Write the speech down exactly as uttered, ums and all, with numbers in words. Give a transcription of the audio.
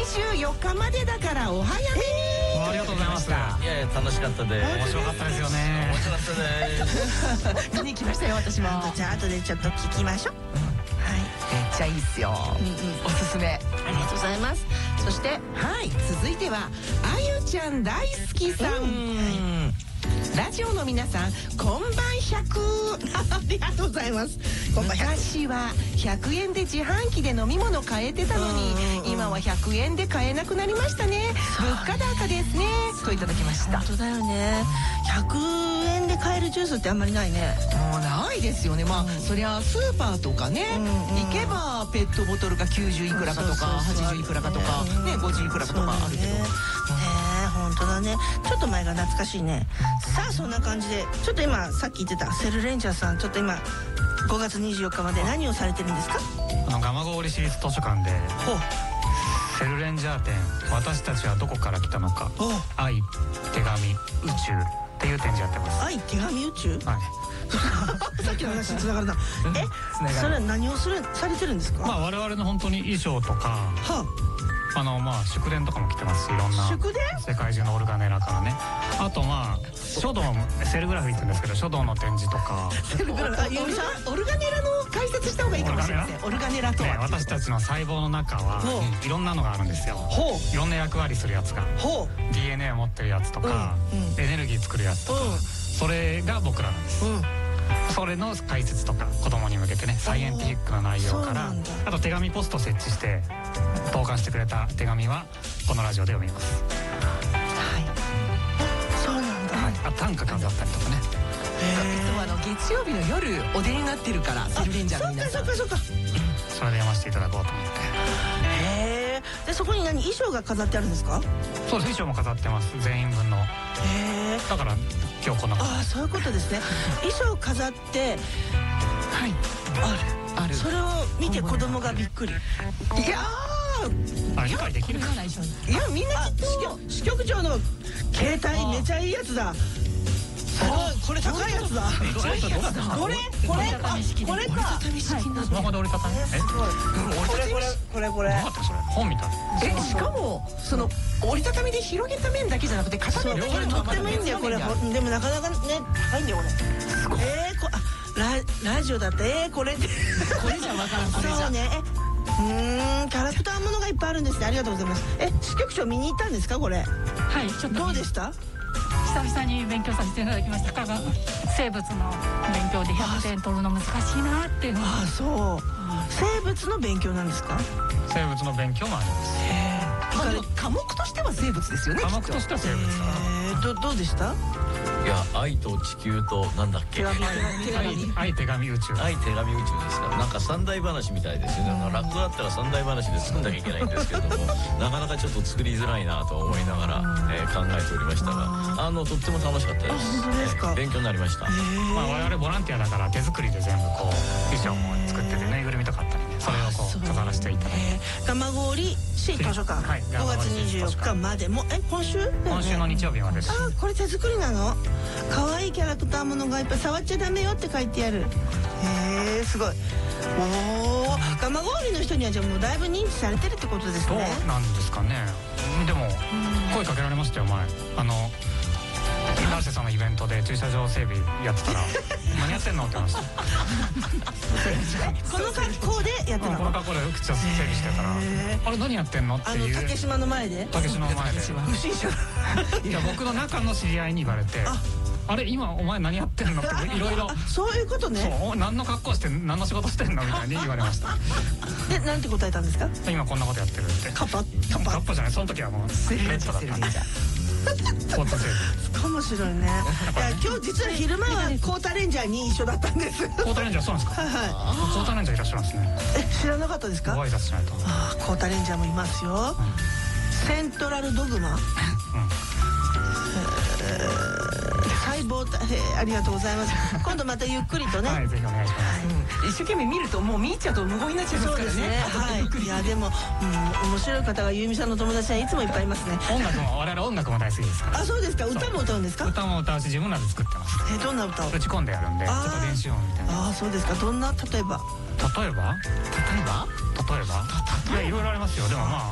じゅうよっかまでだからお早めに。 ありがとうございます。 いやいや楽しかったです。 面白かったですよね。 面白かったです。 見に来ましたよ私も。 じゃあ後でちょっと聞きましょう。はい、 めっちゃいいっすよ。おすすめ。 ありがとうございます。そしてはい、続いてはあゆちゃん大好きさん。ラジオの皆さんこんばんひゃく。 ありがとうございます。こんばんひゃく。 昔はひゃくえんで自販機で飲み物買えてたのに今はひゃくえんで買えなくなりましたね。物価高ですねといただきました。 本当だよね。ひゃくえんで買えるジュースってあんまりないね。 もうないですよね。まあ、うん、そりゃスーパーとかね、うんうん、行けばペットボトルがきゅうじゅういくらかとかはちじゅういくらかとかね、ごじゅういくらかとかあるけど、ねえ、本当だね。ちょっと前が懐かしいね。さあそんな感じでちょっと今さっき言ってたセルレンジャーさん、ちょっと今ごがつにじゅうよっかまで何をされてるんですか？ あの蒲郡市立図書館でセルレンジャー展私たちはどこから来たのか愛手紙宇宙っていう展示やってます。 愛手紙宇宙、 はいさっきの話につながるな。え、それは何をするされてるんですか？ まあ我々の本当に衣装とか、はあ、あのまあ祝電とかも来てますし、いろんな祝電世界中のオルガネラからね。あとまあ書道、セルグラフィックですけど書道の展示とか。 セルグラフ、あ、ゆみさんオルガネラの解説した方がいいかもしれません。オルガネラとは、 ね、私たちの細胞の中はいろんなのがあるんですよ。いろんな役割するやつが ディーエヌエー を持ってるやつとか、うん、エネルギー作るやつとか、うん、それが僕らなんです、うん、それの解説とか子供に向けてね、サイエンティフィックな内容から、あと手紙ポスト設置して投函してくれた手紙はこのラジオで読みます。 はい、そうなんだ、 はい、あ、短歌飾ったりとかね。 実はあの月曜日の夜お出になってるからセルレンジャーの皆さん。 そっかそっかそっか。 それで読ませていただこうと思って。 へえ。でそこに何衣装が飾ってあるんですか？ そうです、衣装も飾ってます、全員分の。へえ。だから今日こんなこと。 ああ、そういうことですね。衣装飾って、はい、あるある。それを見て子供がびっくり。いやー、あ、理解できるか。 いや、みんなきっと支局長の携帯めちゃいいやつだ。これ高いやつだ。これこれかこれか。 スマホで折りたたみ。え、 これこれこれこれ。 それ本みたい。 え、しかもその折りたたみで広げた面だけじゃなくて片面だけ。 これとってもいいんだよこれ。でもなかなかね高いんだよこれ。すごい。えー、こあララジオだってえーこれでこれじゃわからん。 そうね。うーん、キャラクターものがいっぱいあるんですね。ありがとうございます。え、支局長見に行ったんですかこれ？ はい、ちょっとどうでした？ 久々に勉強させていただきました。科学生物の勉強でひゃくてん取るの難しいなっていうのは。 ああ、そう、生物の勉強なんですか？ 生物の勉強もあります。 へえ。まあでも科目としては生物ですよね。 科目としては生物かな。どどうでした？ いや、愛と地球となんだっけ、 愛手紙宇宙、 愛手紙宇宙ですから、なんか三大話みたいですよね。落語だったら三大話で作んなきゃいけないんですけれどもなかなかちょっと作りづらいなと思いながら、えー、考えておりましたが、あのとっても楽しかったです。 本当ですか？ 勉強になりました。 まあ我々ボランティアだから手作りで全部こう衣装も作ってて、ぬいぐるみとかあったりね、それをこう飾らせていただいて。 蒲郡市図書館ごがつにじゅうよっかまでも、え、今週？ 今週の日曜日までです。 あ、これ手作りなの？可愛いキャラクターものがいっぱい。触っちゃダメよって書いてある。へえ、すごい。おお、蒲郡の人にはじゃあもうだいぶ認知されてるってことですね。 そうなんですかね。でも声かけられましたよ前。あの成瀬さんのイベントで駐車場整備やってたら何やってんのって言いました。 この格好でやってたの？ この格好で口を整備してたら、あれ何やってんのっていう。 あの竹島の前で？ 竹島の前で。 不審者。 いや、僕の中の知り合いに言われて。あれ今お前何やってんのっていろいろ。 そういうことね。 そう、何の格好して何の仕事してんのみたいに言われました。 で、なんて答えたんですか？ 今こんなことやってるって。 カッパ？ カッパじゃない、その時はもうセルレンジャーセルレンジャー。 コータセール。面白いね。いや、今日実は昼間はコータレンジャーに一緒だったんです。 コータレンジャーそうなんですか？ はいはい。 コータレンジャーいらっしゃるんですね。 え、知らなかったですか？ ご挨拶しないと。 ああ、コータレンジャーもいますよ。セントラルドグマ。細胞体、ありがとうございます。今度またゆっくりとね。 はい、ぜひお願いします。 一生懸命見るともう見入っちゃうと無言になっちゃいますからね。 はい。いやでも面白い方がゆうみさんの友達はいつもいっぱいいますね。 音楽も我々音楽も大好きですから。 あ、そうですか。歌も歌うんですか？ 歌も歌うし自分らで作ってます。 え、どんな歌を？ 打ち込んでやるんでちょっと練習音みたいな。 ああ、そうですか。どんな、例えば？ 例えば？例えば？例えば？いや、いろいろありますよ。でもまあ